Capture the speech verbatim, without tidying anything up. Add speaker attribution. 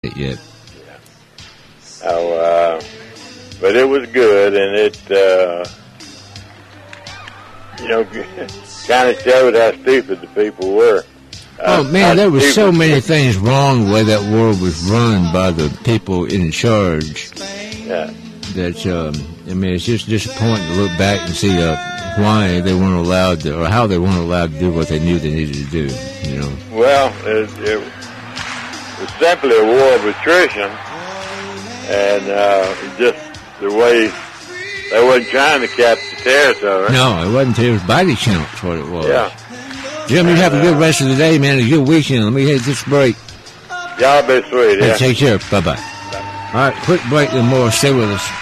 Speaker 1: it yet.
Speaker 2: Oh, uh, but it was good, and it, uh, you know, kind of showed how stupid the people were.
Speaker 1: Oh, man, there were so many things wrong the way that war was run by the people in charge.
Speaker 2: Yeah.
Speaker 1: That, um, I mean, it's just disappointing to look back and see uh, why they weren't allowed to, or how they weren't allowed to do what they knew they needed to do, you know.
Speaker 2: Well, it, it was simply a war of attrition, and uh, just the way they wasn't trying to capture territory.
Speaker 1: No, it wasn't. It was body counts what it was.
Speaker 2: Yeah.
Speaker 1: Jim, you have a good rest of the day, man. A good weekend. Let me hit this break.
Speaker 2: Y'all be sweet, yeah.
Speaker 1: Hey, take care. Bye-bye. All right, quick break and more. Stay with us.